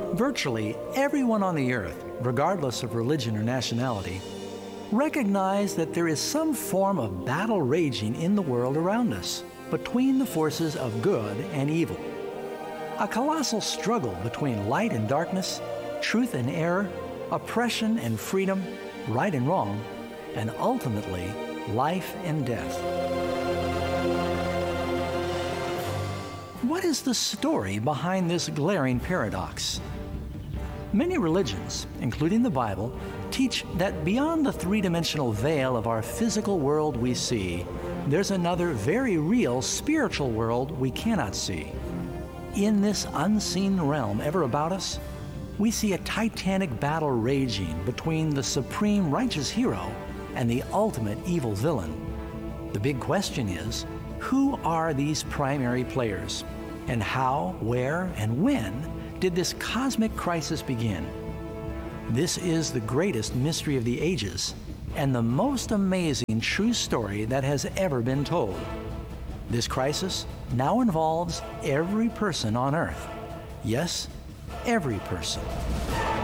Virtually everyone on the earth, regardless of religion or nationality, recognize that there is some form of battle raging in the world around us between the forces of good and evil. A colossal struggle between light and darkness, truth and error, oppression and freedom, right and wrong, and ultimately, life and death. What is the story behind this glaring paradox? Many religions, including the Bible, teach that beyond the three-dimensional veil of our physical world we see, there's another very real spiritual world we cannot see. In this unseen realm ever about us, we see a titanic battle raging between the supreme righteous hero and the ultimate evil villain. The big question is, who are these primary players? And how, where, and when did this cosmic crisis begin? This is the greatest mystery of the ages and the most amazing true story that has ever been told. This crisis now involves every person on Earth. Yes, every person.